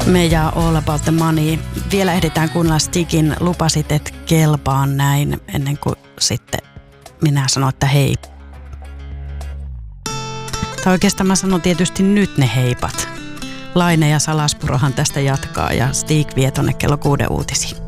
Me ja All About the Money. Vielä ehditään kuunnella Stigin Lupasit, et kelpaan näin, ennen kuin sitten minä sanon, että hei. Tai oikeastaan mä sanon tietysti nyt ne heipat. Laine ja Salaspurohan tästä jatkaa ja Stig vie tonne kello 6 uutisiin.